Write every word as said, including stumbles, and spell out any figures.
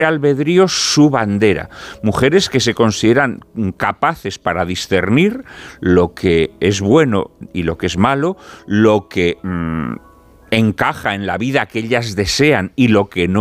albedrío su bandera. Mujeres que se consideran capaces para discernir lo que es bueno y lo que es malo, lo que mmm, encaja en la vida que ellas desean y lo que no